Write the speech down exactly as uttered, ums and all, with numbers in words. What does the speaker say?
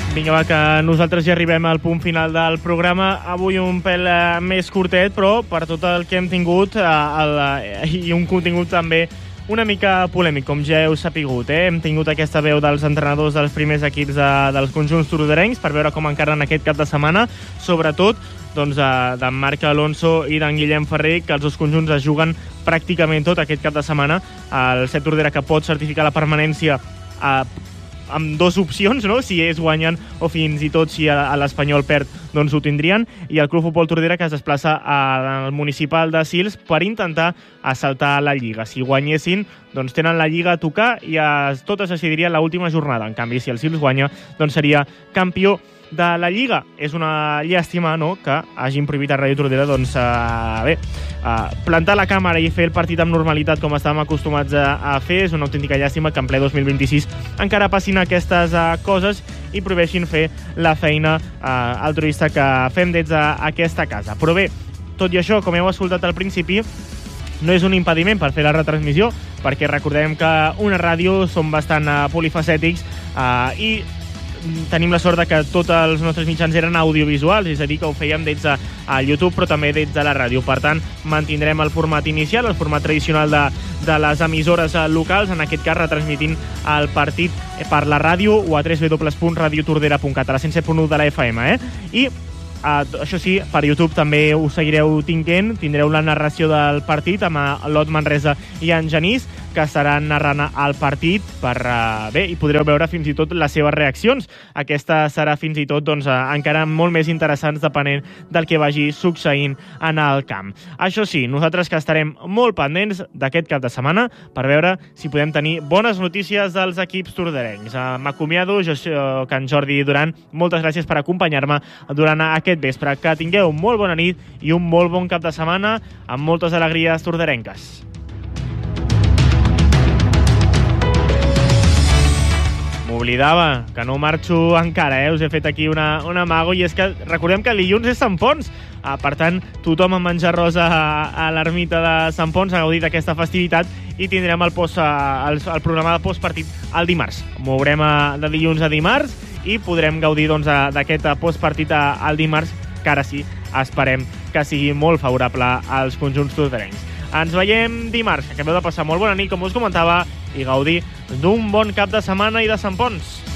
Vinga, va, que nosaltres ja arribem al punt final del programa. Avui un pèl eh, més curtet, però per tot el que hem tingut eh, el, eh, i un contingut també una mica polèmic, com ja heu sapigut. Eh? Hem tingut aquesta veu dels entrenadors dels primers equips de, dels conjunts tordorencs per veure com encaren aquest cap de setmana, sobretot doncs, eh, d'en Marc Alonso i d'en Guillem Ferrer, que els dos conjunts es juguen pràcticament tot aquest cap de setmana. El Set Tordera, que pot certificar la permanència a eh, amb dues opcions, no? Si ells guanyen o fins i tot si a l'Espanyol perd, doncs ho tindrien, i el Club Futbol Tordera, que es desplaça al municipal de Sils per intentar assaltar la Lliga. Si guanyessin, doncs tenen la Lliga a tocar i es, tot es decidiria en l'última jornada. En canvi, si el Sils guanya, doncs seria campió de la Lliga. És una llàstima, no?, que hagin prohibit a Ràdio Tordera doncs, uh, bé, uh, plantar la càmera i fer el partit amb normalitat com estàvem acostumats a, a fer. És una autèntica llàstima que en ple dos mil vint-i-sis encara passin aquestes uh, coses i prohibeixin fer la feina uh, altruista que fem des d'aquesta casa. Però bé, tot i això, com heu escoltat al principi, no és un impediment per fer la retransmissió, perquè recordem que una ràdio són bastant uh, polifacètics uh, i tenim la sort de que tots els nostres mitjans eren audiovisuals, és a dir, que ho fèiem des de a YouTube, però també des de la ràdio. Per tant, mantindrem el format inicial, el format tradicional de, de les emissores locals, en aquest cas retransmitint el partit per la ràdio o a w w w punt radio tordera punt cat, a la cent set punt u de la F M. Eh? I Uh, això sí, per YouTube també ho seguireu tinguent, tindreu la narració del partit amb l'Ot Manresa i en Genís, que estaran narrant el partit per, uh, bé, i podreu veure fins i tot les seves reaccions. Aquesta serà fins i tot doncs, uh, encara molt més interessants depenent del que vagi succeint en el camp. Això sí, nosaltres que estarem molt pendents d'aquest cap de setmana per veure si podem tenir bones notícies dels equips torderencs. Uh, M'acomiado, jo soc en Jordi Duran, moltes gràcies per acompanyar-me durant aquest aquest vespre. Que tingueu molt bona nit i un molt bon cap de setmana amb moltes alegries torderenques. M'oblidava que no marxo encara, eh? Us he fet aquí una, una amago, i és que recordem que el dilluns és Sant Pons. Ah, per tant, tothom a menjar rosa a, a l'ermita de Sant Pons ha gaudit d'aquesta festivitat i tindrem el, post, el, el programa de postpartit el dimarts. Mourem a, de dilluns a dimarts i podrem gaudir doncs, d'aquest postpartit al dimarts, que ara sí esperem que sigui molt favorable als conjunts torderencs. Ens veiem dimarts. Acabeu de passar molt bona nit, com us comentava, i gaudir d'un bon cap de setmana i de Sant Pons.